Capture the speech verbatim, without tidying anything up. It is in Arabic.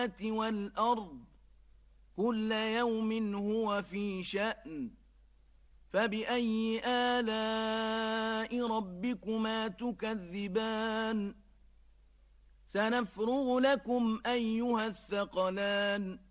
والأرض كل يوم هو في شأن فبأي آلاء ربكما تكذبان سنفرغ لكم أيها الثقلان